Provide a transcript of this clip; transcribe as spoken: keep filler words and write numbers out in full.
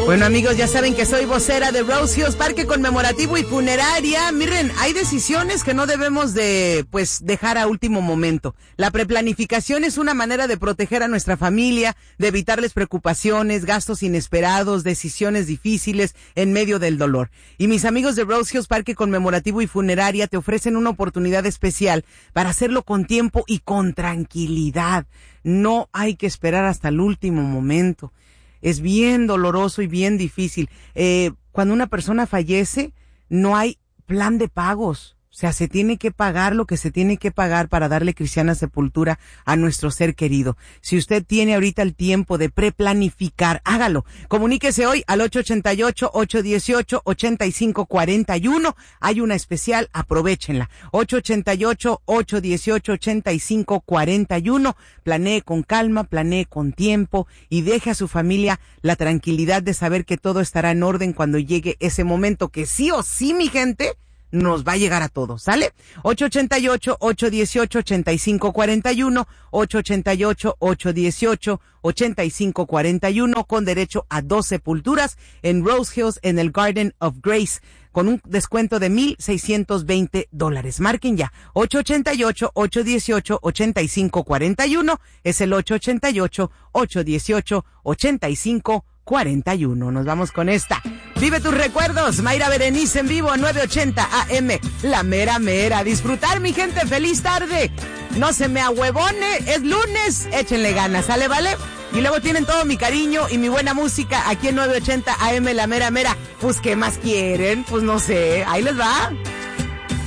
Bueno, amigos, ya saben que soy vocera de Rose Hills Parque Conmemorativo y Funeraria. Miren, hay decisiones que no debemos de, pues, dejar a último momento. La preplanificación es una manera de proteger a nuestra familia, de evitarles preocupaciones, gastos inesperados, decisiones difíciles en medio del dolor. Y mis amigos de Rose Hills Parque Conmemorativo y Funeraria te ofrecen una oportunidad especial para hacerlo con tiempo y con tranquilidad. No hay que esperar hasta el último momento. Es bien doloroso y bien difícil. Eh, cuando una persona fallece, no hay plan de pagos. O sea, se tiene que pagar lo que se tiene que pagar para darle cristiana sepultura a nuestro ser querido. Si usted tiene ahorita el tiempo de preplanificar, hágalo. Comuníquese hoy al ocho ocho ocho, ocho uno ocho, ocho cinco cuatro uno. Hay una especial, aprovechenla. ocho ocho ocho, ocho uno ocho, ocho cinco cuatro uno. Planee con calma, planee con tiempo y deje a su familia la tranquilidad de saber que todo estará en orden cuando llegue ese momento que sí o sí, mi gente, nos va a llegar a todos, ¿sale? ocho ocho ocho, ocho uno ocho, ocho cinco cuatro uno, ocho ocho ocho, ocho uno ocho, ocho cinco cuatro uno, con derecho a dos sepulturas en Rose Hills, en el Garden of Grace, con un descuento de mil seiscientos veinte dólares. Marquen ya, ocho ocho ocho, ocho uno ocho, ocho cinco cuatro uno, es el ocho ocho ocho, ocho uno ocho, ocho cinco cuatro uno. Nos vamos con esta. Vive tus recuerdos, Mayra Berenice en vivo, nueve ochenta A M, la mera mera. Disfrutar, mi gente, feliz tarde. No se me ahuevone, es lunes, échenle ganas, ¿sale, vale? Y luego tienen todo mi cariño y mi buena música aquí en nueve ochenta A M, la mera mera. Pues, ¿qué más quieren? Pues no sé, ahí les va.